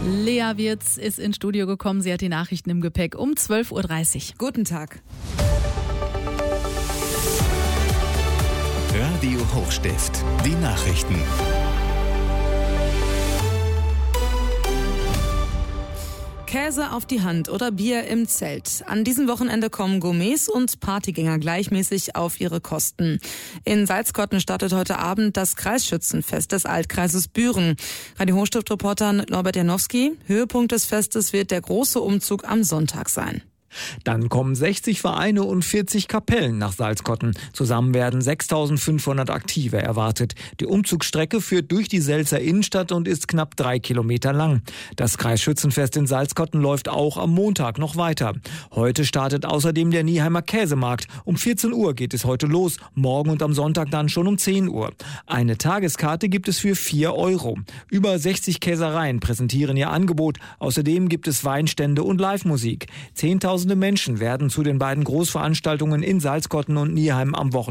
Lea Wirz ist ins Studio gekommen. Sie hat die Nachrichten im Gepäck um 12.30 Uhr. Guten Tag. Radio Hochstift, die Nachrichten. Käse auf die Hand oder Bier im Zelt. An diesem Wochenende kommen Gourmets und Partygänger gleichmäßig auf ihre Kosten. In Salzkotten startet heute Abend das Kreisschützenfest des Altkreises Büren. Radio Hochstift-Reporter Norbert Janowski. Höhepunkt des Festes wird der große Umzug am Sonntag sein. Dann kommen 60 Vereine und 40 Kapellen nach Salzkotten. Zusammen werden 6.500 Aktive erwartet. Die Umzugsstrecke führt durch die Selzer Innenstadt und ist knapp 3 Kilometer lang. Das Kreisschützenfest in Salzkotten läuft auch am Montag noch weiter. Heute startet außerdem der Nieheimer Käsemarkt. Um 14 Uhr geht es heute los, morgen und am Sonntag dann schon um 10 Uhr. Eine Tageskarte gibt es für 4 €. Über 60 Käsereien präsentieren ihr Angebot. Außerdem gibt es Weinstände und Live-Musik. 10.000 Menschen werden zu den beiden Großveranstaltungen in Salzkotten und Nieheim am Wochenende